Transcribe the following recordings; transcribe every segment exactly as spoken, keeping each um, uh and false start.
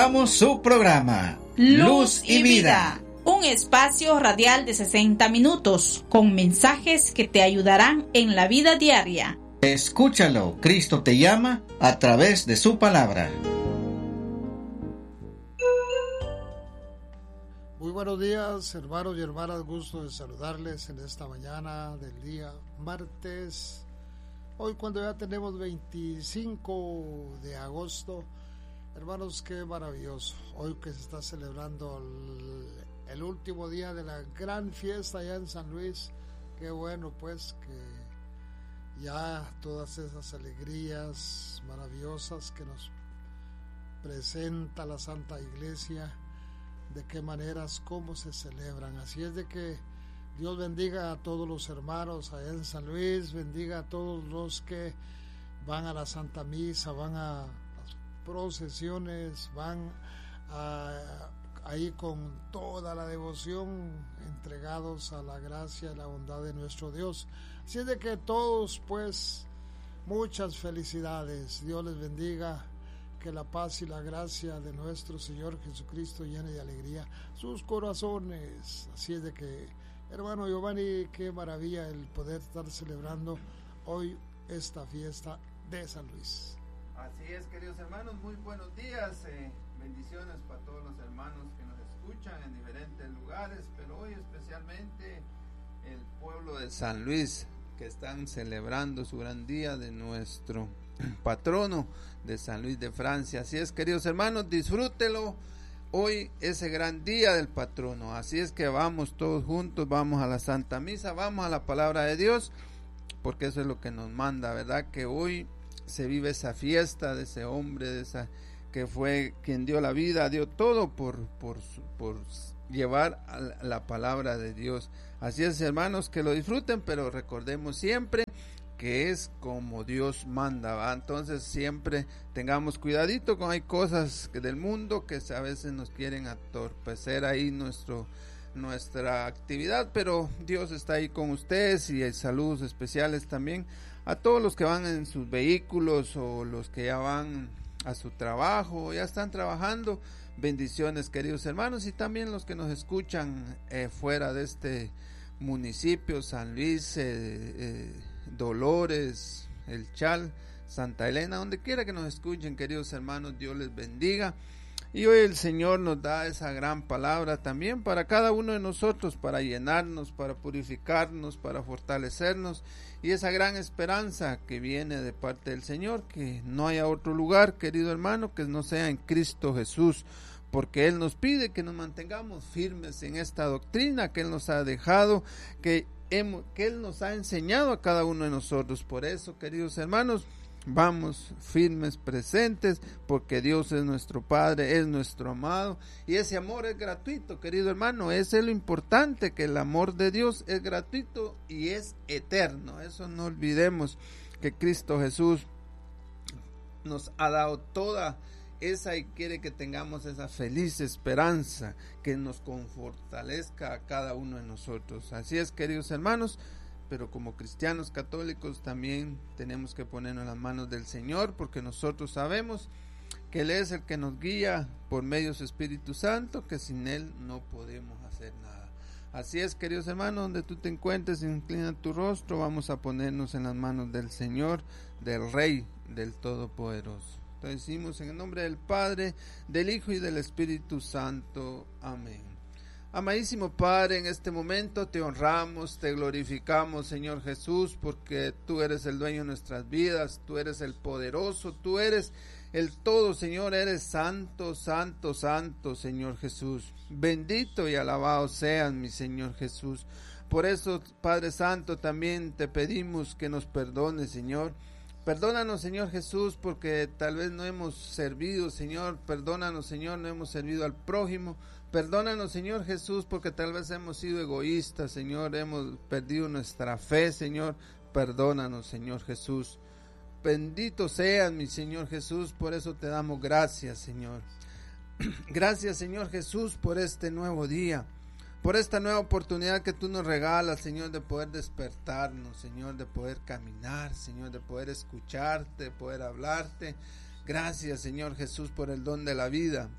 Damos su programa Luz y Vida, un espacio radial de sesenta minutos con mensajes que te ayudarán en la vida diaria. Escúchalo, Cristo te llama a través de su palabra. Muy buenos días, hermanos y hermanas, gusto de saludarles en esta mañana del día martes. Hoy, cuando ya tenemos veinticinco de agosto, hermanos, qué maravilloso. Hoy que se está celebrando el, el último día de la gran fiesta allá en San Luis. Qué bueno, pues, que ya todas esas alegrías maravillosas que nos presenta la Santa Iglesia, de qué maneras, cómo se celebran. Así es de que Dios bendiga a todos los hermanos allá en San Luis, bendiga a todos los que van a la Santa Misa, van a las procesiones, van a, ahí con toda la devoción, entregados a la gracia y la bondad de nuestro Dios. Así es de que todos, pues, muchas felicidades. Dios les bendiga. Que la paz y la gracia de nuestro Señor Jesucristo llene de alegría sus corazones. Así es de que, hermano Giovanni, qué maravilla el poder estar celebrando hoy esta fiesta de San Luis. Así es, queridos hermanos, muy buenos días, eh, bendiciones para todos los hermanos que nos escuchan en diferentes lugares, pero hoy especialmente el pueblo de San Luis, que están celebrando su gran día de nuestro patrono de San Luis de Francia. Así es, queridos hermanos, disfrútelo hoy, ese gran día del patrono. Así es que vamos todos juntos, vamos a la Santa Misa, vamos a la palabra de Dios, porque eso es lo que nos manda, ¿verdad? Que hoy se vive esa fiesta de ese hombre, de esa que fue quien dio la vida, dio todo por, por, por llevar a la palabra de Dios. Así es, hermanos, que lo disfruten, pero recordemos siempre que es como Dios manda, ¿va? Entonces siempre tengamos cuidadito con hay cosas que del mundo que a veces nos quieren atorpecer ahí nuestro nuestra actividad, pero Dios está ahí con ustedes. Y hay saludos especiales también a todos los que van en sus vehículos o los que ya van a su trabajo o ya están trabajando. Bendiciones, queridos hermanos, y también los que nos escuchan eh, fuera de este municipio, San Luis, eh, eh, Dolores, El Chal, Santa Elena, donde quiera que nos escuchen, queridos hermanos, Dios les bendiga. Y hoy el Señor nos da esa gran palabra también para cada uno de nosotros, para llenarnos, para purificarnos, para fortalecernos, y esa gran esperanza que viene de parte del Señor, que no haya otro lugar, querido hermano, que no sea en Cristo Jesús, porque Él nos pide que nos mantengamos firmes en esta doctrina que Él nos ha dejado, que, hemos, que Él nos ha enseñado a cada uno de nosotros. Por eso, queridos hermanos, vamos firmes, presentes, porque Dios es nuestro Padre, es nuestro amado, y ese amor es gratuito, querido hermano. Ese es lo importante, que el amor de Dios es gratuito y es eterno. Eso no olvidemos, que Cristo Jesús nos ha dado toda esa y quiere que tengamos esa feliz esperanza que nos confortalezca a cada uno de nosotros. Así es, queridos hermanos, pero como cristianos católicos también tenemos que ponernos en las manos del Señor, porque nosotros sabemos que Él es el que nos guía por medio de su Espíritu Santo, que sin Él no podemos hacer nada. Así es, queridos hermanos, donde tú te encuentres, inclina tu rostro, vamos a ponernos en las manos del Señor, del Rey, del Todopoderoso. Entonces decimos en el nombre del Padre, del Hijo y del Espíritu Santo. Amén. Amadísimo Padre, en este momento te honramos, te glorificamos, Señor Jesús, porque tú eres el dueño de nuestras vidas, tú eres el poderoso, tú eres el todo, Señor, eres santo, santo, santo, Señor Jesús. Bendito y alabado seas, mi Señor Jesús. Por eso, Padre Santo, también te pedimos que nos perdones, Señor. Perdónanos, Señor Jesús, porque tal vez no hemos servido, Señor. Perdónanos, Señor, no hemos servido al prójimo. Perdónanos, Señor Jesús, porque tal vez hemos sido egoístas, Señor. Hemos perdido nuestra fe, Señor. Perdónanos, Señor Jesús. Bendito seas, mi Señor Jesús. Por eso te damos gracias, Señor. Gracias, Señor Jesús, por este nuevo día, por esta nueva oportunidad que tú nos regalas, Señor, de poder despertarnos, Señor, de poder caminar, Señor, de poder escucharte, de poder hablarte. Gracias, Señor Jesús, por el don de la vida.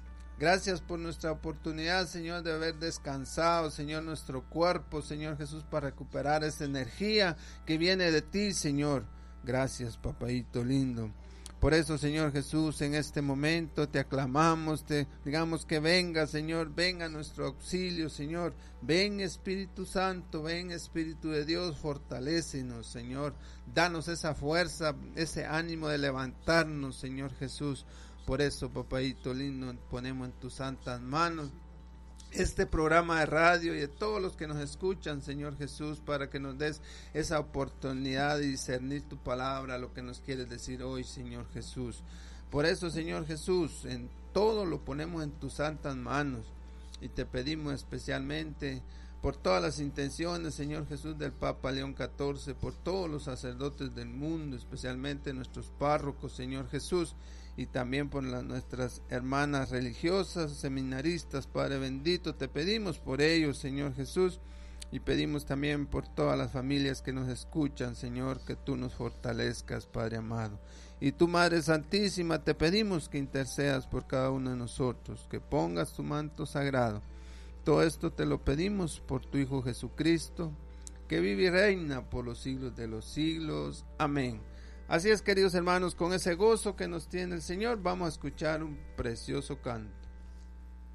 Gracias por nuestra oportunidad, Señor, de haber descansado, Señor, nuestro cuerpo, Señor Jesús, para recuperar esa energía que viene de ti, Señor. Gracias, papaito lindo. Por eso, Señor Jesús, en este momento te aclamamos, te digamos que venga, Señor, venga nuestro auxilio, Señor. Ven, Espíritu Santo, ven, Espíritu de Dios, fortalécenos, Señor. Danos esa fuerza, ese ánimo de levantarnos, Señor Jesús. Por eso, papaito lindo, ponemos en tus santas manos este programa de radio y de todos los que nos escuchan, Señor Jesús, para que nos des esa oportunidad de discernir tu palabra, lo que nos quieres decir hoy, Señor Jesús. Por eso, Señor Jesús, en todo lo ponemos en tus santas manos y te pedimos especialmente por todas las intenciones, Señor Jesús, del Papa León catorce, por todos los sacerdotes del mundo, especialmente nuestros párrocos, Señor Jesús, y también por las, nuestras hermanas religiosas, seminaristas, Padre bendito, te pedimos por ellos, Señor Jesús, y pedimos también por todas las familias que nos escuchan, Señor, que tú nos fortalezcas, Padre amado. Y tu Madre Santísima, te pedimos que intercedas por cada uno de nosotros, que pongas tu manto sagrado. Todo esto te lo pedimos por tu Hijo Jesucristo, que vive y reina por los siglos de los siglos. Amén. Así es, queridos hermanos, con ese gozo que nos tiene el Señor, vamos a escuchar un precioso canto.